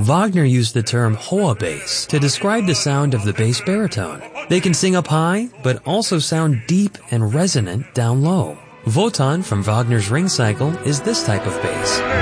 Wagner used the term Hohe bass to describe the sound of the bass baritone. They can sing up high, but also sound deep and resonant down low. Wotan from Wagner's Ring Cycle is this type of bass.